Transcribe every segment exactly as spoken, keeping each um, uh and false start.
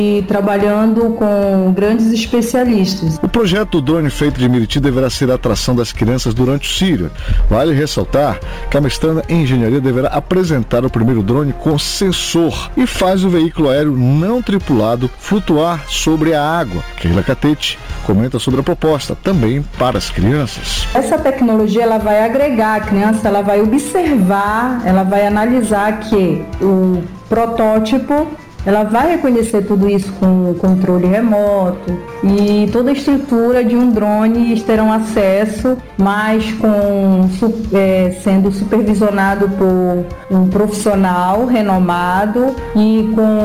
e trabalhando com grandes especialistas. O projeto Drone Feito de Miriti deverá ser a atração das crianças durante o Círio. Vale ressaltar que a mestranda em engenharia deverá apresentar o primeiro drone com sensor e faz o veículo aéreo não tripulado flutuar sobre a água. Keila Catete comenta sobre a proposta também para as crianças. Essa tecnologia ela vai agregar a criança, ela vai observar, ela vai analisar que o protótipo, ela vai reconhecer tudo isso com controle remoto e toda a estrutura de um drone eles terão acesso, mas com, é, sendo supervisionado por um profissional renomado e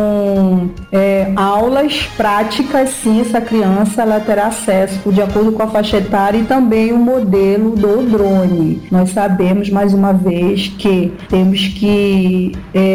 com é, aulas práticas. Sim, essa criança ela terá acesso de acordo com a faixa etária e também o modelo do drone. Nós sabemos, mais uma vez, que temos que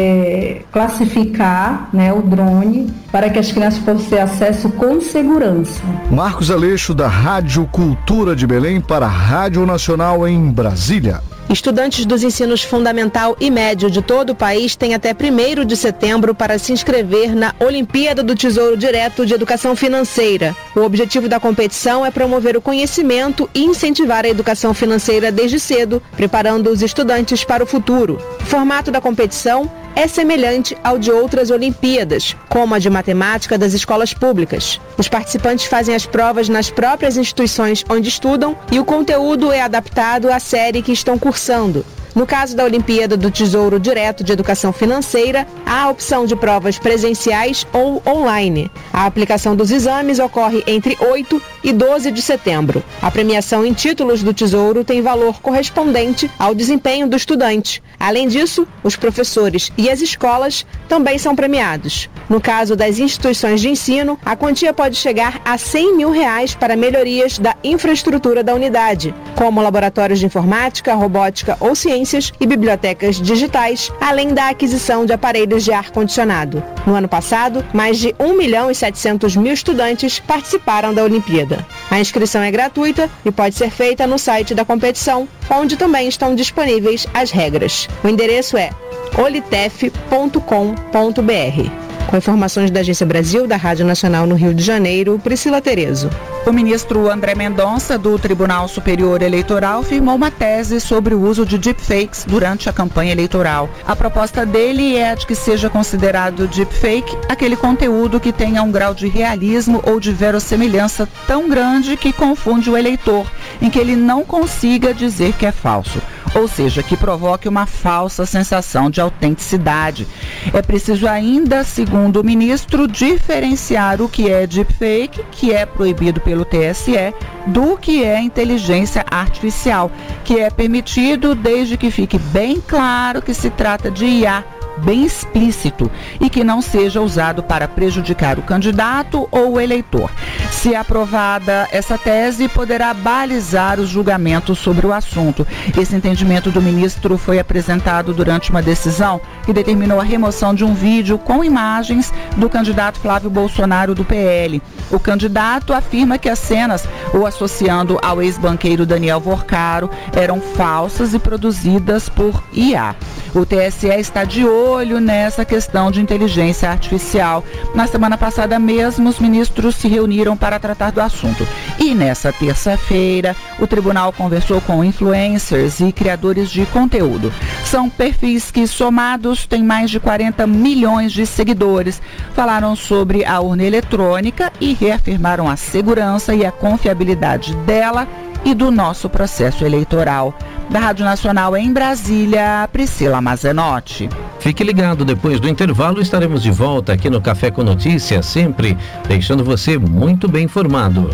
é, classificar, né, o drone para que as crianças possam ter acesso com segurança. Marcos Aleixo, da Rádio Cultura de Belém, para a Rádio Nacional em Brasília. Estudantes dos ensinos fundamental e médio de todo o país têm até primeiro de setembro para se inscrever na Olimpíada do Tesouro Direto de Educação Financeira. O objetivo da competição é promover o conhecimento e incentivar a educação financeira desde cedo, preparando os estudantes para o futuro. O formato da competição é semelhante ao de outras Olimpíadas, como a de matemática das escolas públicas. Os participantes fazem as provas nas próprias instituições onde estudam e o conteúdo é adaptado à série que estão cursando. No caso da Olimpíada do Tesouro Direto de Educação Financeira, há a opção de provas presenciais ou online. A aplicação dos exames ocorre entre oito e doze de setembro. A premiação em títulos do Tesouro tem valor correspondente ao desempenho do estudante. Além disso, os professores e as escolas também são premiados. No caso das instituições de ensino, a quantia pode chegar a cem mil reais para melhorias da infraestrutura da unidade, como laboratórios de informática, robótica ou ciência e bibliotecas digitais, além da aquisição de aparelhos de ar-condicionado. No ano passado, mais de um milhão e setecentos mil estudantes participaram da Olimpíada. A inscrição é gratuita e pode ser feita no site da competição, onde também estão disponíveis as regras. O endereço é olitef ponto com ponto br. Com informações da Agência Brasil, da Rádio Nacional no Rio de Janeiro, Priscila Terezo. O ministro André Mendonça, do Tribunal Superior Eleitoral, firmou uma tese sobre o uso de deepfakes durante a campanha eleitoral. A proposta dele é a de que seja considerado deepfake aquele conteúdo que tenha um grau de realismo ou de verossimilhança tão grande que confunde o eleitor, em que ele não consiga dizer que é falso, ou seja, que provoque uma falsa sensação de autenticidade. É preciso ainda, segundo o ministro, diferenciar o que é deepfake, que é proibido pelo T S E, do que é inteligência artificial, que é permitido desde que fique bem claro que se trata de I A, bem explícito, e que não seja usado para prejudicar o candidato ou o eleitor. Se aprovada essa tese, poderá balizar os julgamentos sobre o assunto. Esse entendimento do ministro foi apresentado durante uma decisão que determinou a remoção de um vídeo com imagens do candidato Flávio Bolsonaro do P L. O candidato afirma que as cenas, o associando ao ex-banqueiro Daniel Vorcaro, eram falsas e produzidas por I A. O T S E está de olho nessa questão de inteligência artificial. Na semana passada mesmo, os ministros se reuniram para tratar do assunto. E nessa terça-feira, o tribunal conversou com influencers e criadores de conteúdo. São perfis que, somados, têm mais de quarenta milhões de seguidores. Falaram sobre a urna eletrônica e reafirmaram a segurança e a confiabilidade dela e do nosso processo eleitoral. Da Rádio Nacional em Brasília, Priscila Mazenotti. Fique ligado, depois do intervalo estaremos de volta aqui no Café com Notícias, sempre deixando você muito bem informado.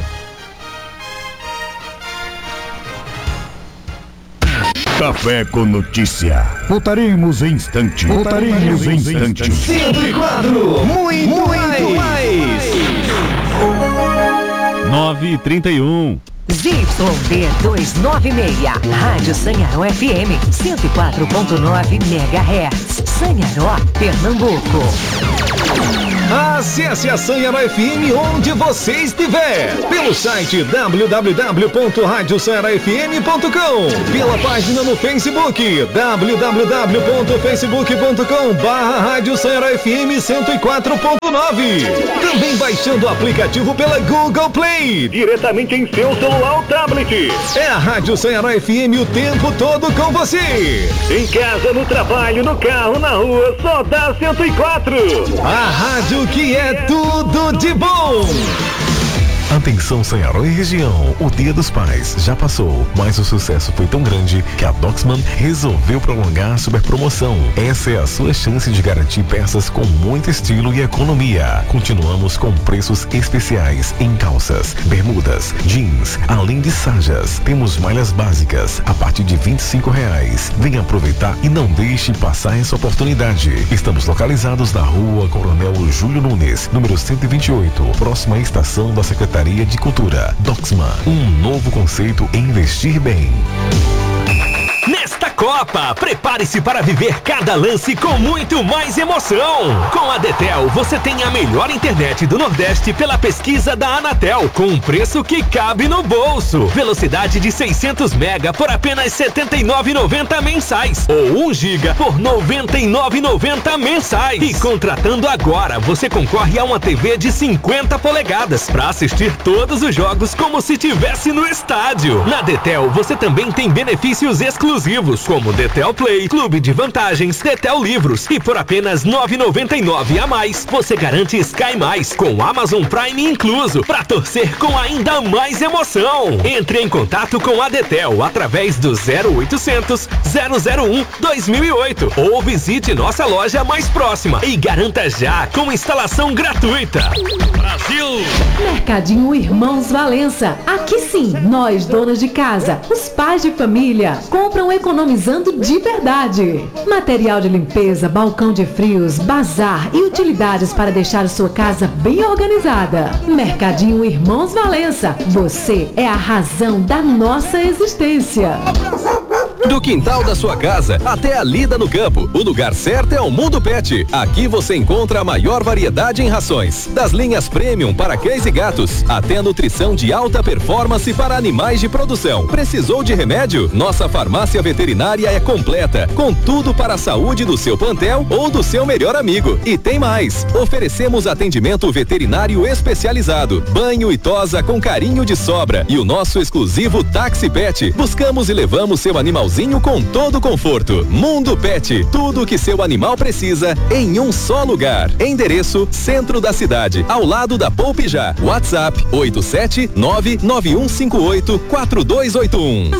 Café com Notícia. Voltaremos em instante. Voltaremos em instante. cento e quatro, muito, muito mais. nove e trinta e um. Z Y D duzentos e noventa e seis, Rádio Sanharó F M, cento e quatro ponto nove megahertz, Sanharó, Pernambuco. Acesse a Sanharo F M onde você estiver. Pelo site w w w ponto rádio sanharo f m ponto com. Pela página no Facebook w w w ponto facebook ponto com barra rádio sanharo f m cento e quatro ponto nove. Também baixando o aplicativo pela Google Play. Diretamente em seu celular ou tablet. É a Rádio Sanharo F M o tempo todo com você. Em casa, no trabalho, no carro, na rua, só dá cento e quatro. A rádio que é tudo de bom. Atenção Sanharó e região, o Dia dos Pais já passou, mas o sucesso foi tão grande que a Doxman resolveu prolongar a super promoção. Essa é a sua chance de garantir peças com muito estilo e economia. Continuamos com preços especiais em calças, bermudas, jeans, além de sajas. Temos malhas básicas a partir de vinte e cinco reais. Venha aproveitar e não deixe passar essa oportunidade. Estamos localizados na rua Coronel Júlio Nunes, número cento e vinte e oito, próxima à estação da Secretaria de Cultura. Doxman, um novo conceito em investir bem. Nesta Copa, prepare-se para viver cada lance com muito mais emoção. Com a Detel, você tem a melhor internet do Nordeste pela pesquisa da Anatel, com um preço que cabe no bolso. Velocidade de seiscentos mega por apenas setenta e nove reais e noventa centavos mensais, ou um giga por noventa e nove reais e noventa centavos mensais. E contratando agora, você concorre a uma T V de cinquenta polegadas para assistir todos os jogos como se estivesse no estádio. Na Detel, você também tem benefícios exclusivos, como Detel Play, Clube de Vantagens, Detel Livros, e por apenas nove reais e noventa e nove centavos a mais, você garante Sky Mais, com Amazon Prime incluso, para torcer com ainda mais emoção. Entre em contato com a Detel através do zero oitocentos, zero zero um, dois mil e oito ou visite nossa loja mais próxima e garanta já com instalação gratuita. Brasil! Mercadinho Irmãos Valença. Aqui sim, nós donas de casa, os pais de família, compram economizando de verdade. Material de limpeza, balcão de frios, bazar e utilidades para deixar a sua casa bem organizada. Mercadinho Irmãos Valença. Você é a razão da nossa existência. Do quintal da sua casa até a lida no campo, o lugar certo é o Mundo Pet. Aqui você encontra a maior variedade em rações, das linhas premium para cães e gatos, até nutrição de alta performance para animais de produção. Precisou de remédio? Nossa farmácia veterinária é completa, com tudo para a saúde do seu plantel ou do seu melhor amigo. E tem mais, oferecemos atendimento veterinário especializado, banho e tosa com carinho de sobra e o nosso exclusivo Táxi Pet. Buscamos e levamos seu animalzinho com todo conforto. Mundo Pet, tudo o que seu animal precisa em um só lugar. Endereço: centro da cidade, ao lado da Poupe Já. WhatsApp: oito sete nove nove um cinco oito quatro dois oito um.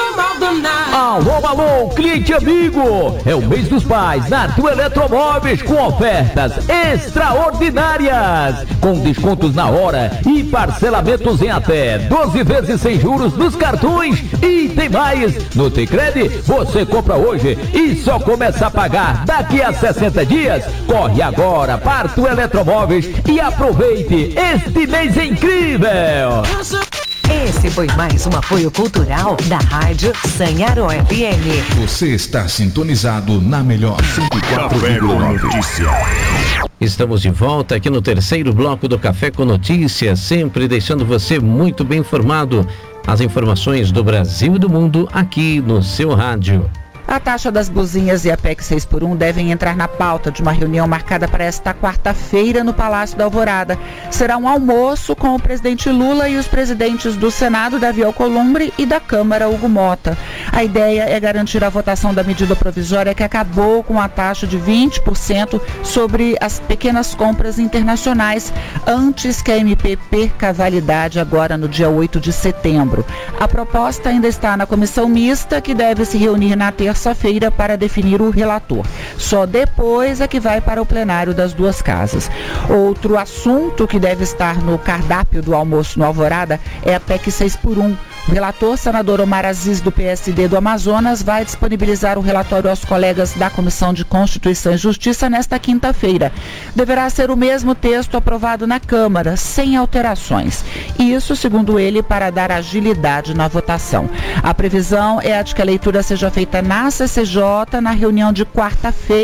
Alô, alô, cliente amigo! É o mês dos pais na tua Eletromóveis, com ofertas extraordinárias, com descontos na hora e parcelamentos em até doze vezes sem juros nos cartões. E tem mais, no Tecred você compra hoje e só começa a pagar daqui a sessenta dias. Corre agora para a tua Eletromóveis e aproveite este mês incrível! Esse foi mais um apoio cultural da Rádio Sanharó F M. Você está sintonizado na melhor cento e quatro vírgula nove. Estamos de volta aqui no terceiro bloco do Café com Notícias, sempre deixando você muito bem informado. As informações do Brasil e do mundo aqui no seu rádio. A taxa das buzinhas e a P E C seis por um devem entrar na pauta de uma reunião marcada para esta quarta-feira no Palácio da Alvorada. Será um almoço com o presidente Lula e os presidentes do Senado, Davi Alcolumbre, e da Câmara, Hugo Mota. A ideia é garantir a votação da medida provisória que acabou com a taxa de vinte por cento sobre as pequenas compras internacionais, antes que a M P perca a validade agora no dia oito de setembro. A proposta ainda está na comissão mista, que deve se reunir na terça terça-feira para definir o relator. Só depois é que vai para o plenário das duas casas. Outro assunto que deve estar no cardápio do almoço no Alvorada é a P E C seis por um. O relator, senador Omar Aziz, do P S D do Amazonas, vai disponibilizar o relatório aos colegas da Comissão de Constituição e Justiça nesta quinta-feira. Deverá ser o mesmo texto aprovado na Câmara, sem alterações. Isso, segundo ele, para dar agilidade na votação. A previsão é a de que a leitura seja feita na C C J na reunião de quarta-feira,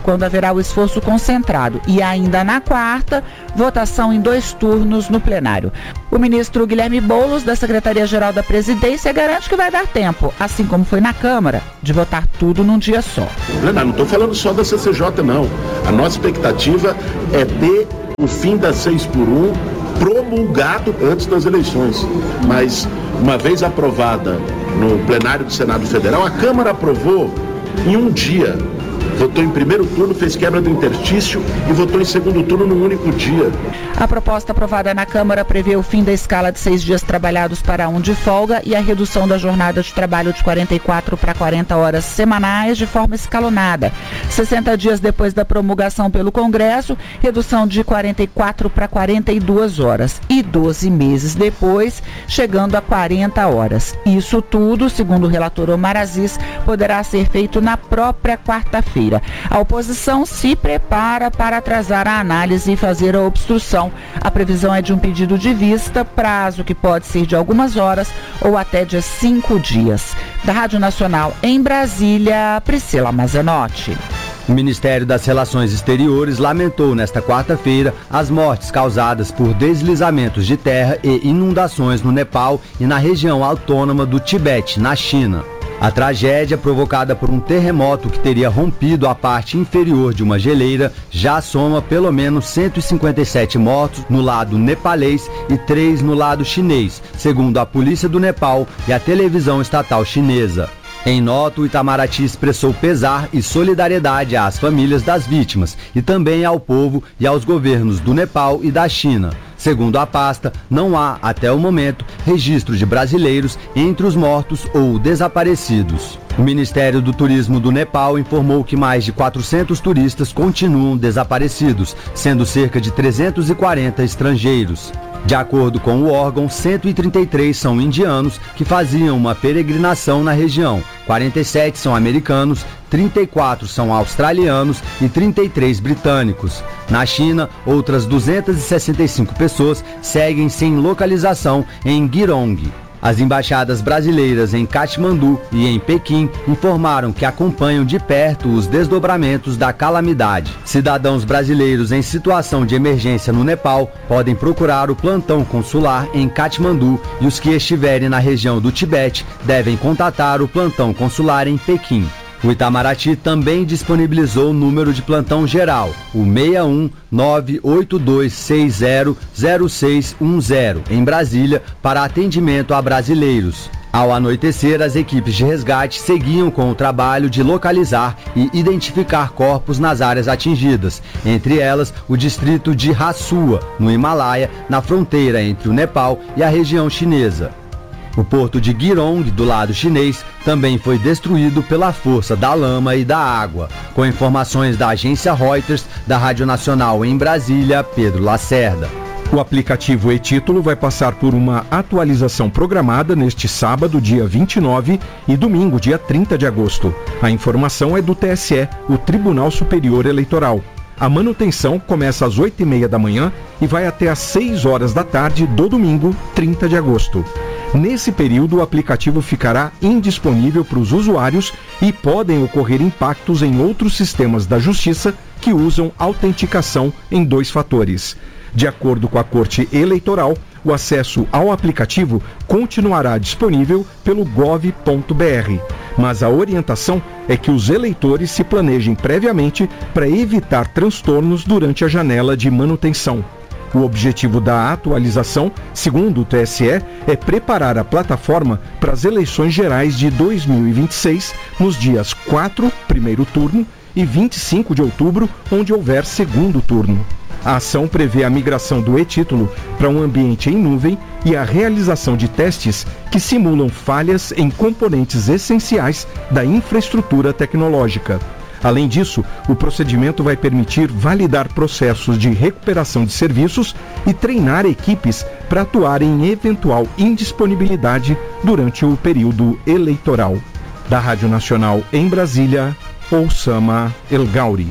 quando haverá o esforço concentrado. E ainda na quarta, votação em dois turnos no plenário. O ministro Guilherme Boulos, da Secretaria-Geral da Presidência, garante que vai dar tempo, assim como foi na Câmara, de votar tudo num dia só. Não estou falando só da C C J, não. A nossa expectativa é ter o fim da seis por um promulgado antes das eleições. Mas, uma vez aprovada no plenário do Senado Federal, a Câmara aprovou em um dia. Votou em primeiro turno, fez quebra do interstício e votou em segundo turno num único dia. A proposta aprovada na Câmara prevê o fim da escala de seis dias trabalhados para um de folga e a redução da jornada de trabalho de quarenta e quatro para quarenta horas semanais de forma escalonada. sessenta dias depois da promulgação pelo Congresso, redução de quarenta e quatro para quarenta e duas horas. E doze meses depois, chegando a quarenta horas. Isso tudo, segundo o relator Omar Aziz, poderá ser feito na própria quarta-feira. A oposição se prepara para atrasar a análise e fazer a obstrução. A previsão é de um pedido de vista, prazo que pode ser de algumas horas ou até de cinco dias. Da Rádio Nacional em Brasília, Priscila Mazenotti. O Ministério das Relações Exteriores lamentou nesta quarta-feira as mortes causadas por deslizamentos de terra e inundações no Nepal e na região autônoma do Tibete, na China. A tragédia, provocada por um terremoto que teria rompido a parte inferior de uma geleira, já soma pelo menos cento e cinquenta e sete mortos no lado nepalês e três no lado chinês, segundo a polícia do Nepal e a televisão estatal chinesa. Em nota, o Itamaraty expressou pesar e solidariedade às famílias das vítimas e também ao povo e aos governos do Nepal e da China. Segundo a pasta, não há, até o momento, registro de brasileiros entre os mortos ou desaparecidos. O Ministério do Turismo do Nepal informou que mais de quatrocentos turistas continuam desaparecidos, sendo cerca de trezentos e quarenta estrangeiros. De acordo com o órgão, cento e trinta e três são indianos que faziam uma peregrinação na região, quarenta e sete são americanos, trinta e quatro são australianos e trinta e três britânicos. Na China, outras duzentas e sessenta e cinco pessoas seguem sem localização em Girong. As embaixadas brasileiras em Katmandu e em Pequim informaram que acompanham de perto os desdobramentos da calamidade. Cidadãos brasileiros em situação de emergência no Nepal podem procurar o plantão consular em Katmandu e os que estiverem na região do Tibete devem contatar o plantão consular em Pequim. O Itamaraty também disponibilizou o número de plantão geral, o seis um nove oito dois seis zero zero seis um zero, em Brasília, para atendimento a brasileiros. Ao anoitecer, as equipes de resgate seguiam com o trabalho de localizar e identificar corpos nas áreas atingidas, entre elas o distrito de Rasua, no Himalaia, na fronteira entre o Nepal e a região chinesa. O porto de Girong, do lado chinês, também foi destruído pela força da lama e da água. Com informações da agência Reuters, da Rádio Nacional em Brasília, Pedro Lacerda. O aplicativo e-Título vai passar por uma atualização programada neste sábado, dia vinte e nove, e domingo, dia trinta de agosto. A informação é do T S E, o Tribunal Superior Eleitoral. A manutenção começa às oito e meia da manhã e vai até às seis horas da tarde do domingo, trinta de agosto. Nesse período, o aplicativo ficará indisponível para os usuários e podem ocorrer impactos em outros sistemas da Justiça que usam autenticação em dois fatores. De acordo com a Corte Eleitoral, o acesso ao aplicativo continuará disponível pelo gov ponto br, mas a orientação é que os eleitores se planejem previamente para evitar transtornos durante a janela de manutenção. O objetivo da atualização, segundo o T S E, é preparar a plataforma para as eleições gerais de dois mil e vinte e seis, nos dias quatro, primeiro turno, e vinte e cinco de outubro, onde houver segundo turno. A ação prevê a migração do e-Título para um ambiente em nuvem e a realização de testes que simulam falhas em componentes essenciais da infraestrutura tecnológica. Além disso, o procedimento vai permitir validar processos de recuperação de serviços e treinar equipes para atuar em eventual indisponibilidade durante o período eleitoral. Da Rádio Nacional em Brasília, Oussama El Gauri.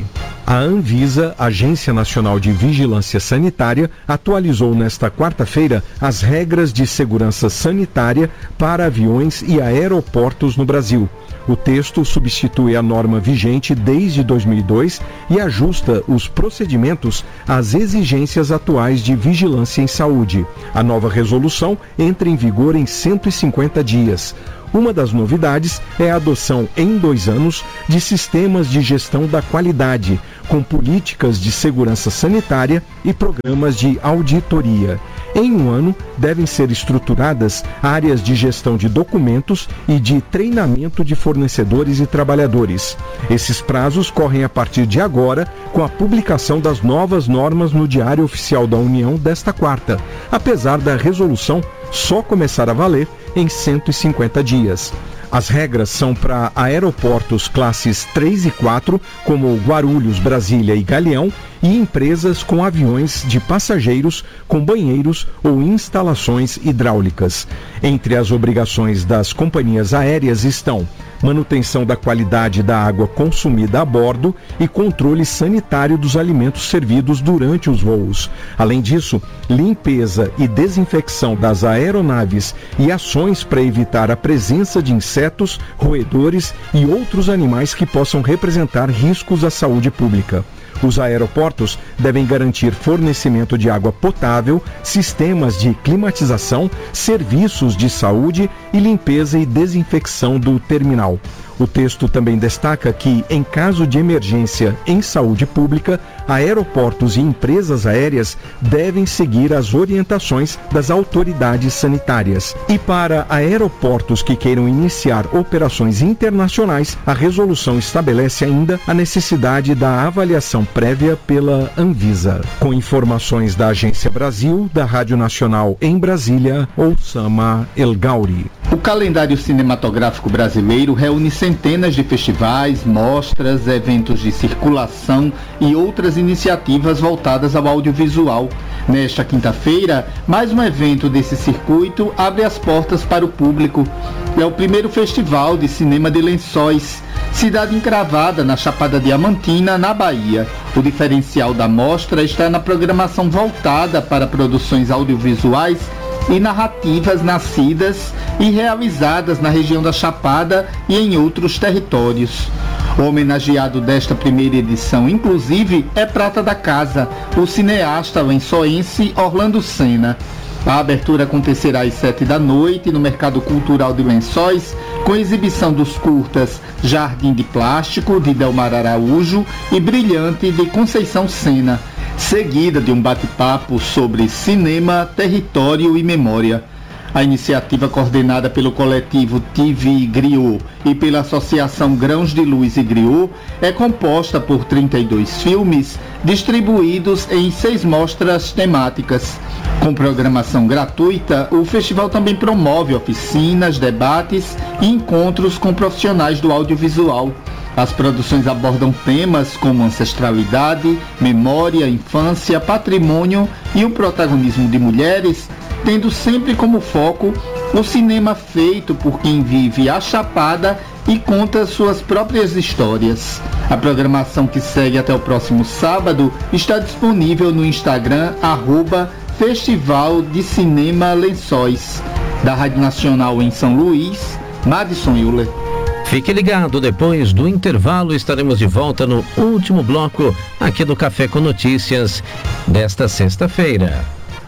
A Anvisa, Agência Nacional de Vigilância Sanitária, atualizou nesta quarta-feira as regras de segurança sanitária para aviões e aeroportos no Brasil. O texto substitui a norma vigente desde dois mil e dois e ajusta os procedimentos às exigências atuais de vigilância em saúde. A nova resolução entra em vigor em cento e cinquenta dias. Uma das novidades é a adoção em dois anos de sistemas de gestão da qualidade, com políticas de segurança sanitária e programas de auditoria. Em um ano, devem ser estruturadas áreas de gestão de documentos e de treinamento de fornecedores e trabalhadores. Esses prazos correm a partir de agora, com a publicação das novas normas no Diário Oficial da União desta quarta, apesar da resolução só começar a valer em cento e cinquenta dias. As regras são para aeroportos classes três e quatro, como Guarulhos, Brasília e Galeão, e empresas com aviões de passageiros com banheiros ou instalações hidráulicas. Entre as obrigações das companhias aéreas estão manutenção da qualidade da água consumida a bordo e controle sanitário dos alimentos servidos durante os voos. Além disso, limpeza e desinfecção das aeronaves e ações para evitar a presença de insetos, roedores e outros animais que possam representar riscos à saúde pública. Os aeroportos devem garantir fornecimento de água potável, sistemas de climatização, serviços de saúde e limpeza e desinfecção do terminal. O texto também destaca que, em caso de emergência em saúde pública, aeroportos e empresas aéreas devem seguir as orientações das autoridades sanitárias. E para aeroportos que queiram iniciar operações internacionais, a resolução estabelece ainda a necessidade da avaliação prévia pela Anvisa. Com informações da Agência Brasil, da Rádio Nacional em Brasília, Oussama El Gauri. O calendário cinematográfico brasileiro reúne centenas de festivais, mostras, eventos de circulação e outras iniciativas voltadas ao audiovisual. Nesta quinta-feira, mais um evento desse circuito abre as portas para o público. É o primeiro Festival de Cinema de Lençóis, cidade encravada na Chapada Diamantina, na Bahia. O diferencial da mostra está na programação voltada para produções audiovisuais e narrativas nascidas e realizadas na região da Chapada e em outros territórios. O homenageado desta primeira edição, inclusive, é prata da casa, o cineasta lençoense Orlando Senna. A abertura acontecerá às sete da noite no Mercado Cultural de Lençóis, com exibição dos curtas Jardim de Plástico, de Delmar Araújo, e Brilhante, de Conceição Senna, seguida de um bate-papo sobre cinema, território e memória. A iniciativa, coordenada pelo coletivo T V Griot e pela Associação Grãos de Luz e Griot, é composta por trinta e dois filmes distribuídos em seis mostras temáticas. Com programação gratuita, o festival também promove oficinas, debates e encontros com profissionais do audiovisual. As produções abordam temas como ancestralidade, memória, infância, patrimônio e o protagonismo de mulheres, tendo sempre como foco o cinema feito por quem vive a Chapada e conta suas próprias histórias. A programação, que segue até o próximo sábado, está disponível no Instagram, arroba Festival de Cinema Lençóis. Da Rádio Nacional em São Luís, Madison Euler. Fique ligado, depois do intervalo estaremos de volta no último bloco aqui do Café com Notícias desta sexta-feira.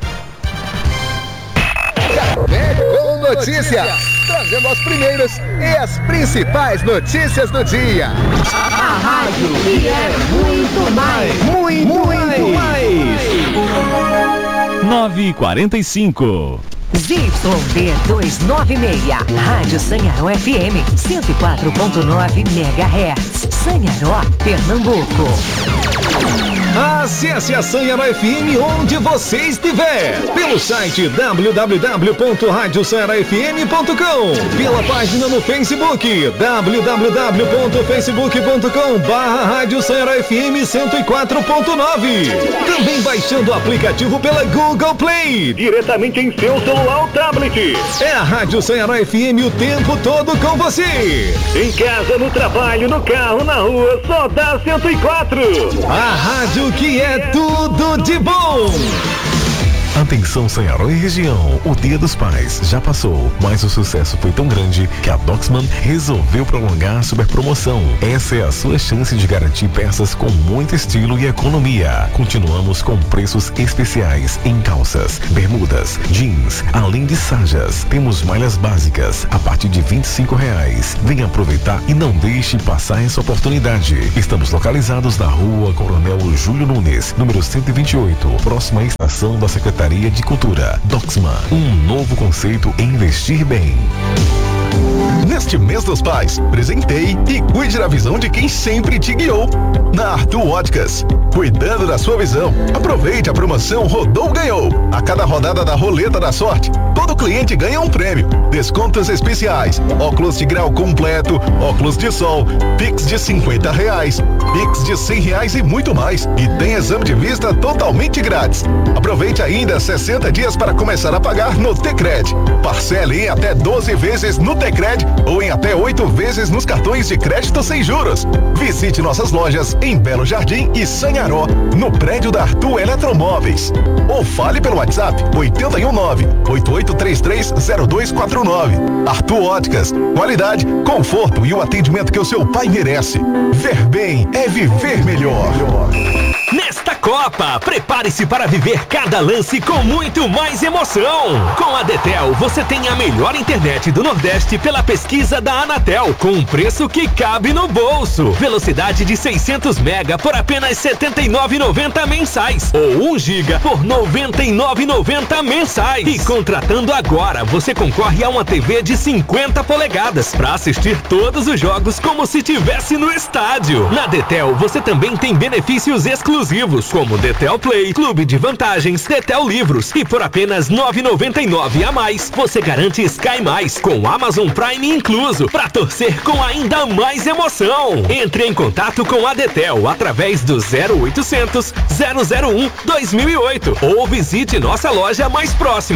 Café com Notícias, trazendo as primeiras e as principais notícias do dia. A rádio que é muito mais, muito, muito mais. nove e quarenta e cinco. Z Y D duzentos e noventa e seis, Rádio Sanharó F M, cento e quatro ponto nove megahertz, Sanharó, Pernambuco. Acesse a Sanharó F M onde você estiver. Pelo site w w w ponto rádio sanharó f m ponto com. Pela página no Facebook w w w ponto facebook ponto com barra rádio sanharó f m cento e quatro ponto nove. Também baixando o aplicativo pela Google Play. Diretamente em seu celular ou tablet. É a Rádio Sanharó F M o tempo todo com você. Em casa, no trabalho, no carro, na rua, só dá cento e quatro. A rádio que é tudo de bom. Atenção Sanharó e região, o Dia dos Pais já passou, mas o sucesso foi tão grande que a Doxman resolveu prolongar a super promoção. Essa é a sua chance de garantir peças com muito estilo e economia. Continuamos com preços especiais em calças, bermudas, jeans, além de sajas. Temos malhas básicas a partir de vinte e cinco reais. Venha aproveitar e não deixe passar essa oportunidade. Estamos localizados na rua Coronel Júlio Nunes, número cento e vinte e oito, próxima à estação da Secretaria de Cultura. Doxman, um novo conceito em investir bem. Neste mês dos pais, presenteie e cuide da visão de quem sempre te guiou. Na Arthur Óticas, cuidando da sua visão. Aproveite a promoção Rodou Ganhou. A cada rodada da Roleta da Sorte, todo cliente ganha um prêmio. Descontos especiais, óculos de grau completo, óculos de sol, Pix de cinquenta reais, Pix de cem reais e muito mais. E tem exame de vista totalmente grátis. Aproveite ainda sessenta dias para começar a pagar no Tecred. Parcele em até doze vezes no Tecred ou em até oito vezes nos cartões de crédito sem juros. Visite nossas lojas em Belo Jardim e Sanharó, no prédio da Arthur Eletromóveis. Ou fale pelo WhatsApp oito um nove, oito oito três três, zero dois quatro nove. Arthur Óticas, qualidade, conforto e o atendimento que o seu pai merece. Ver bem é viver melhor. Nesta Copa, prepare-se para viver cada lance com muito mais emoção. Com a Detel, você tem a melhor internet do Nordeste pela pesquisa da Anatel, com um preço que cabe no bolso. Velocidade de seiscentos mega por apenas setenta e nove reais e noventa centavos mensais, ou um giga por noventa e nove reais e noventa centavos mensais. E contratando agora, você concorre a uma T V de cinquenta polegadas para assistir todos os jogos como se estivesse no estádio. Na Detel, você também tem benefícios exclusivos, como Detel Play, Clube de Vantagens, Detel Livros, e por apenas nove reais e noventa e nove centavos a mais, você garante Sky Mais, com Amazon Prime incluso, para torcer com ainda mais emoção. Entre em contato com a Detel através do zero oitocentos, zero zero um, dois mil e oito ou visite nossa loja mais próxima.